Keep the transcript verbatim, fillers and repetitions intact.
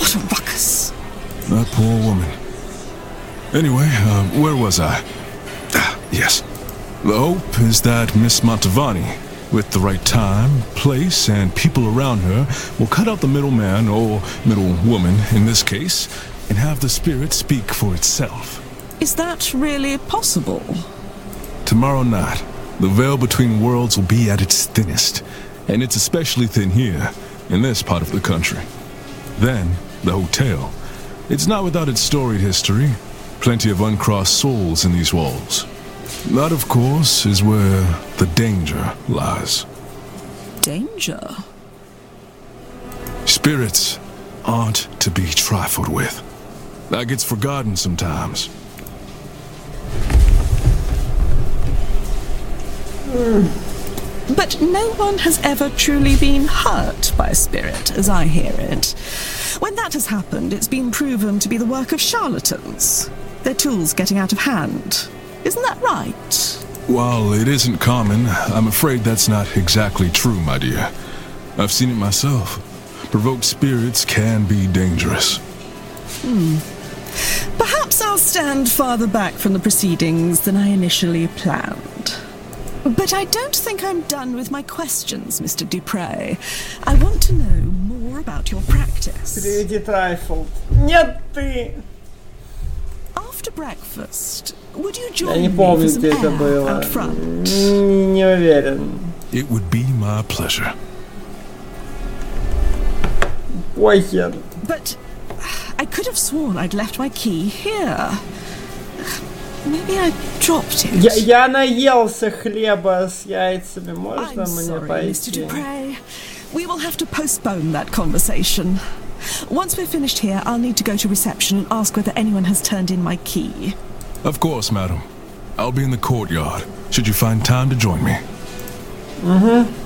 What a ruckus. That poor woman. Anyway, uh, where was I? Ah, yes. The hope is that Miss Mantovani, with the right time, place, and people around her, will cut out the middleman, or middlewoman in this case, and have the spirit speak for itself. Is that really possible? Tomorrow night, the veil between worlds will be at its thinnest, and it's especially thin here, in this part of the country. Then, the hotel. It's not without its storied history. Plenty of uncrossed souls in these walls. That, of course, is where the danger lies. Danger? Spirits aren't to be trifled with. That gets forgotten sometimes. But no one has ever truly been hurt by a spirit, as I hear it. When that has happened, it's been proven to be the work of charlatans. Their tools getting out of hand. Isn't that right? While it isn't common, I'm afraid that's not exactly true, my dear. I've seen it myself. Provoked spirits can be dangerous. Hmm. Perhaps I'll stand farther back from the proceedings than I initially planned. But I don't think I'm done with my questions, Mister Dupre. I want to know more about your practice. Переведи Трайфолд. Нет, ты! After breakfast, would you join Я не me помню, for some где это air было. out front? Не уверен. It would be my pleasure. Похер. But I could have sworn I'd left my key here. Maybe I dropped it. Я, я наелся хлеба с яйцами. Можно I'm мне sorry, Mister пойти? Dupre. We will have to postpone that conversation. Once we're finished here, I'll need to go to reception and ask whether anyone has turned in my key. Of course, madam. I'll be in the courtyard, should you find time to join me. Mm-hmm.